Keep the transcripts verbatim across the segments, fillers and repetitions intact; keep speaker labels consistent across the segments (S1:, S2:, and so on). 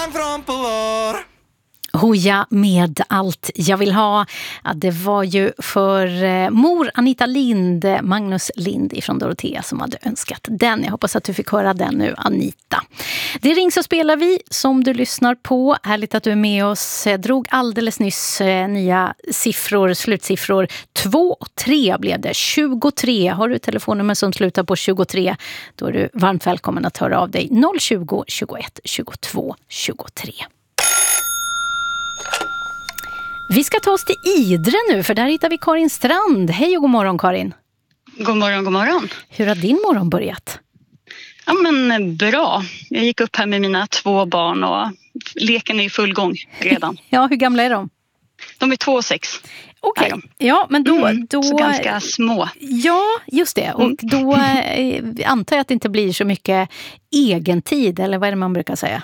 S1: lang från Polor.
S2: Hoja med allt jag vill ha. Ja, det var ju för eh, mor Anita Lind, Magnus Lind ifrån Dorotea som hade önskat den. Jag hoppas att du fick höra den nu, Anita. Det ring så spelar vi som du lyssnar på. Härligt att du är med oss. Jag drog alldeles nyss eh, nya siffror, slutsiffror. Två och tre blev det. tjugotre. Har du ett telefonnummer som slutar på tjugotre, då är du varmt välkommen att höra av dig. noll tjugo, tjugoett, tjugotvå, tjugotre. Vi ska ta oss till Idre nu, för där hittar vi Karin Strand. Hej och god morgon, Karin.
S3: God morgon, god morgon.
S2: Hur har din morgon börjat?
S3: Ja, men bra. Jag gick upp här med mina två barn och leken är i full gång redan.
S2: Ja, hur gamla är de?
S3: De är två och sex.
S2: Okej, okay. Ja, men då,
S3: mm,
S2: då...
S3: Så ganska små.
S2: Ja, just det. Och då eh, antar jag att det inte blir så mycket egentid, eller vad är det man brukar säga?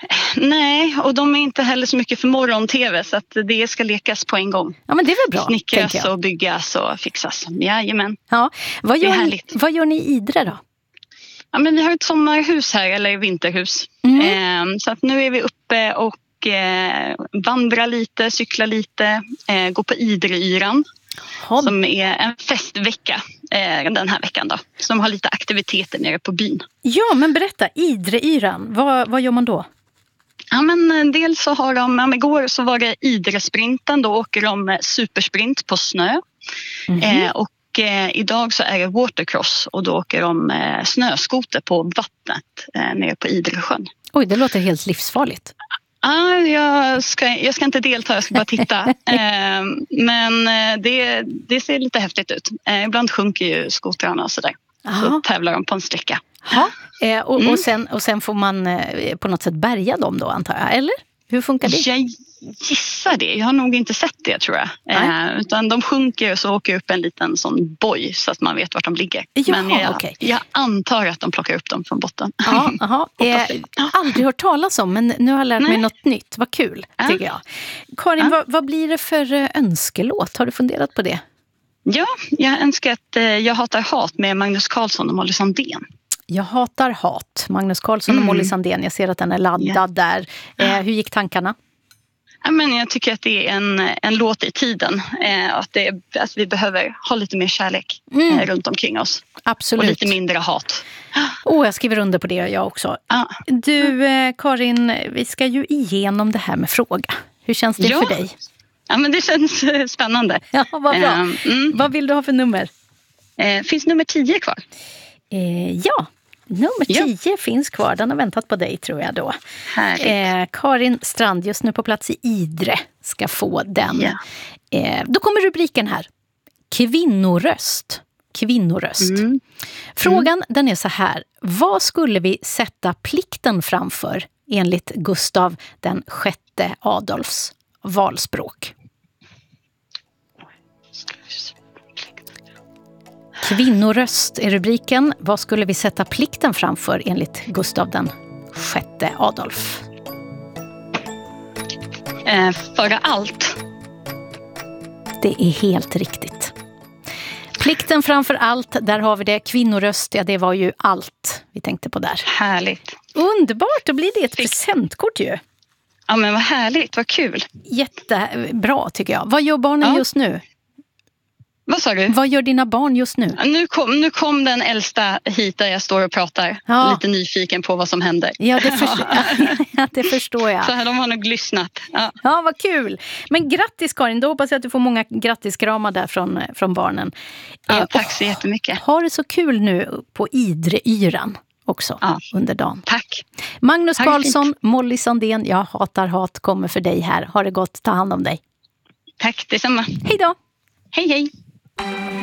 S3: Nej, och de är inte heller så mycket för morgon-tv, så att det ska lekas på en gång.
S2: Ja, men det är väl bra.
S3: Snickras och byggas och fixas. Jajamän.
S2: Ja. Vad gör ni, vad gör ni i Idre då?
S3: Ja, men vi har ett sommarhus här, eller vinterhus. Mm. Eh, så att nu är vi uppe och eh, vandrar lite, cyklar lite, eh, går på Idreyran. Ja. Som är en festvecka eh, den här veckan då. Som har lite aktiviteter nere på byn.
S2: Ja, men berätta, Idreyran, vad, vad gör man då?
S3: Ja, men dels så har de, ja, igår så var det Idresprinten, då åker de supersprint på snö. Mm-hmm. Eh, och eh, idag så är det watercross och då åker de eh, snöskoter på vattnet eh, nere på Idresjön.
S2: Oj, det låter helt livsfarligt.
S3: Ah, jag, ska, jag ska inte delta, jag ska bara titta. eh, men det, det ser lite häftigt ut. Eh, ibland sjunker ju skotrarna och sådär. Aha. Så tävlar de på en sträcka.
S2: Eh, och, mm. och, sen, och sen får man eh, på något sätt bärga dem då, antar jag, eller? Hur funkar det?
S3: Jag gissar det. Jag har nog inte sett det, tror jag. Eh, utan de sjunker och så åker upp en liten sån boj så att man vet vart de ligger.
S2: Jaha,
S3: Men jag,
S2: okay.
S3: jag antar att de plockar upp dem från botten.
S2: Ja, aha. eh, aldrig hört talas om, men nu har jag lärt
S3: Nej.
S2: mig något nytt. Vad kul, ja. tycker jag. Karin, ja. vad, vad blir det för önskelåt? Har du funderat på det?
S3: Ja, jag önskar att eh, Jag hatar hat med Magnus Carlsson och Molly Sandén.
S2: Jag hatar hat. Magnus Carlsson och mm. Molly Sandén. Jag ser att den är laddad yeah. där. Eh, hur gick tankarna?
S3: Ja, men jag tycker att det är en, en låt i tiden. Eh, att, det, att vi behöver ha lite mer kärlek mm. eh, runt omkring oss.
S2: Absolut.
S3: Och lite mindre hat.
S2: Oh, jag skriver under på det, jag också.
S3: Ah.
S2: Du, eh, Karin, vi ska ju igenom det här med fråga. Hur känns det
S3: ja.
S2: för dig?
S3: Ja, men det känns spännande.
S2: Ja, vad bra. Eh, mm. Vad vill du ha för nummer?
S3: Eh, finns nummer tio kvar?
S2: Eh, ja. Nummer tio ja. finns kvar. Den har väntat på dig, tror jag då. Eh, Karin Strand, just nu på plats i Idre, ska få den. Ja. Eh, då kommer rubriken här. Kvinnoröst. Kvinnoröst. Mm. Frågan mm. den är så här. Vad skulle vi sätta plikten framför enligt Gustav den sjätte Adolfs valspråk? Kvinnoröst är rubriken. Vad skulle vi sätta plikten framför enligt Gustav den sjätte Adolf?
S3: Eh, föra allt.
S2: Det är helt riktigt. Plikten framför allt, där har vi det. Kvinnoröst, ja, det var ju allt vi tänkte på där.
S3: Härligt.
S2: Underbart, då blir det ett presentkort ju.
S3: Ja, men vad härligt, vad kul.
S2: Jättebra tycker jag. Vad gör barnen ja. just nu?
S3: Vad sa du?
S2: Vad gör dina barn just nu?
S3: Nu kom, nu kom den äldsta hit där jag står och pratar. Ja. Lite nyfiken på vad som händer.
S2: Ja, det, förstår, ja, det förstår jag.
S3: Så de har nog lyssnat. Ja.
S2: ja, vad kul. Men grattis Karin, då hoppas jag att du får många grattiskramar där från, från barnen.
S3: Ja, tack så jättemycket.
S2: Ha det så kul nu på Idreyran också ja. under dagen.
S3: Tack.
S2: Magnus tack Carlsson, fint. Molly Sandén, jag hatar hat, kommer för dig här. Ha det gott, ta hand om dig.
S3: Tack, detsamma.
S2: Hej då.
S3: Hej, hej.